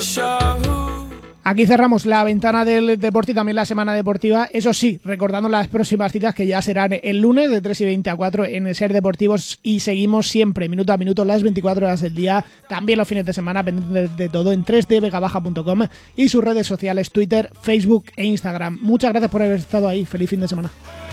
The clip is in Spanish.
Aquí cerramos la ventana del deporte y también la semana deportiva. Eso sí, recordando las próximas citas que ya serán el lunes de 3 y 20 a 4 en Ser Deportivos, y seguimos siempre minuto a minuto las 24 horas del día, también los fines de semana, pendientes de todo en 3dvegabaja.com y sus redes sociales Twitter, Facebook e Instagram. Muchas gracias por haber estado ahí. Feliz fin de semana.